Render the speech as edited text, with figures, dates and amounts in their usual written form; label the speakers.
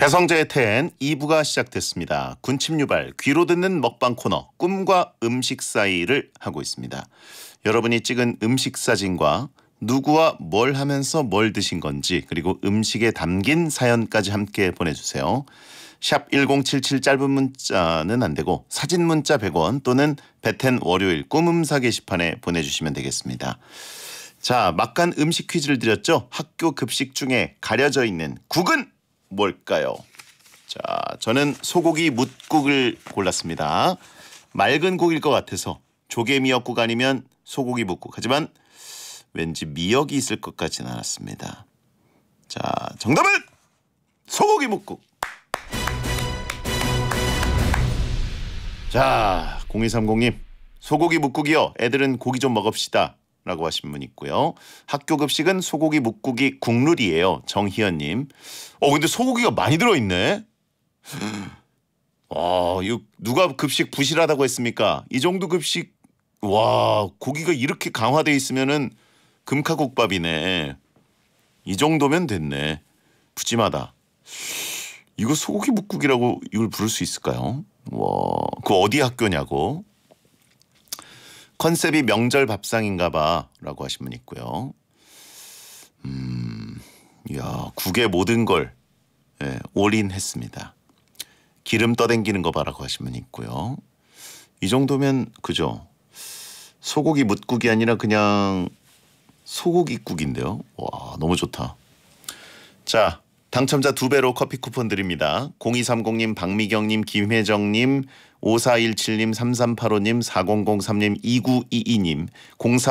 Speaker 1: 배성재의 텐 2부가 시작됐습니다. 군침 유발 귀로 듣는 먹방 코너 꿈과 음식 사이를 하고 있습니다. 여러분이 찍은 음식 사진과 누구와 뭘 하면서 뭘 드신 건지 그리고 음식에 담긴 사연까지 함께 보내주세요. 샵 1077 짧은 문자는 안 되고 사진 문자 100원 또는 배텐 월요일 꿈음사 게시판에 보내주시면 되겠습니다. 자, 막간 음식 퀴즈를 드렸죠. 학교 급식 중에 가려져 있는 국은 뭘까요? 자, 저는 소고기 뭇국을 골랐습니다. 맑은 국일 것 같아서 조개 미역국 아니면 소고기 뭇국. 하지만 왠지 미역이 있을 것 같지는 않았습니다. 자, 정답은 소고기 뭇국. 자, 0230님 소고기 뭇국이요. 애들은 고기 좀 먹읍시다 라고 하신 분 있고요. 학교 급식은 소고기 뭇국이 국룰이에요. 정희연님. 근데 소고기가 많이 들어있네. 이거 누가 급식 부실하다고 했습니까? 이 정도 급식, 와, 고기가 이렇게 강화돼 있으면은 금카국밥이네. 이 정도면 됐네. 푸짐하다. 이거 소고기 뭇국이라고 이걸 부를 수 있을까요? 와, 그 어디 학교냐고. 컨셉이 명절 밥상인가 봐 라고 하신 분 있고요. 이야, 국의 모든 걸 올인했습니다. 기름 떠댕기는 거 봐라고 하신 분 있고요. 이 정도면 그죠? 소고기 뭇국이 아니라 그냥 소고기국인데요. 와, 너무 좋다. 자, 당첨자 2배로 커피 쿠폰 드립니다. 0230님, 박미경님, 김혜정님, 5417님, 3385님, 4003님, 2922님, 04